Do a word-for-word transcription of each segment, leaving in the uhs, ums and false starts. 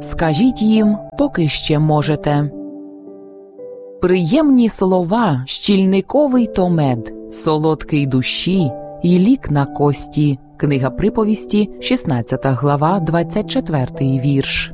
Скажіть їм, поки ще можете. Приємні слова, щільниковий то мед, солодкий душі і лік на кості. Книга Приповісті, шістнадцята глава, двадцять четвертий вірш.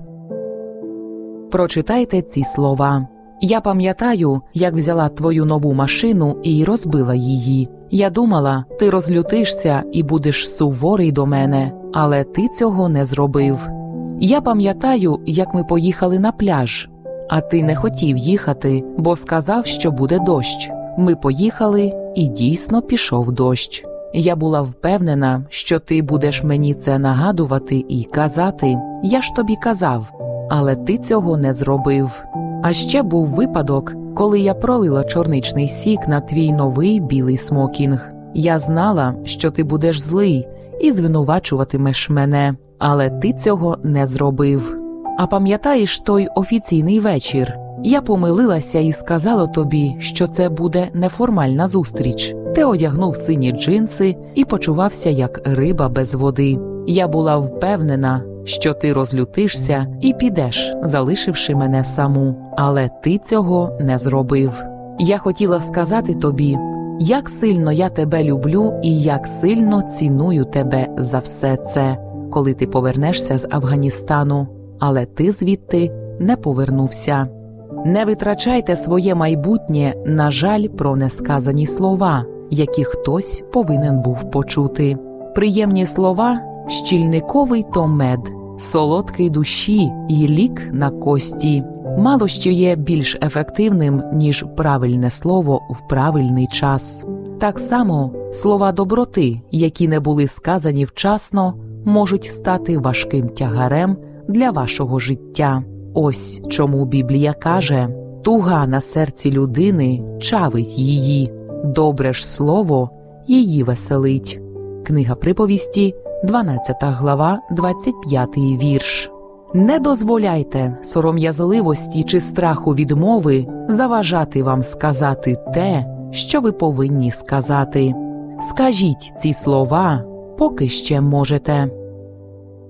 Прочитайте ці слова. Я пам'ятаю, як взяла твою нову машину і розбила її. Я думала, ти розлютишся і будеш суворий до мене, але ти цього не зробив. Я пам'ятаю, як ми поїхали на пляж, а ти не хотів їхати, бо сказав, що буде дощ. Ми поїхали, і дійсно пішов дощ. Я була впевнена, що ти будеш мені це нагадувати і казати, я ж тобі казав, але ти цього не зробив. А ще був випадок, коли я пролила чорничний сік на твій новий білий смокінг. Я знала, що ти будеш злий і звинувачуватимеш мене, але ти цього не зробив. А пам'ятаєш той офіційний вечір? Я помилилася і сказала тобі, що це буде неформальна зустріч. Ти одягнув сині джинси і почувався як риба без води. Я була впевнена, що ти розлютишся і підеш, залишивши мене саму. Але ти цього не зробив. Я хотіла сказати тобі, як сильно я тебе люблю і як сильно ціную тебе за все це, коли ти повернешся з Афганістану. Але ти звідти не повернувся. Не витрачайте своє майбутнє на жаль про несказані слова, які хтось повинен був почути. Приємні слова – щільниковий то мед, солодкий душі і лік на кості. Мало що є більш ефективним, ніж правильне слово в правильний час. Так само слова доброти, які не були сказані вчасно, можуть стати важким тягарем для вашого життя. Ось чому Біблія каже: «Туга на серці людини чавить її, добре ж слово її веселить». Книга Приповісті, дванадцята глава, двадцять п'ятий вірш. Не дозволяйте сором'язливості чи страху відмови заважати вам сказати те, що ви повинні сказати. Скажіть ці слова, поки ще можете.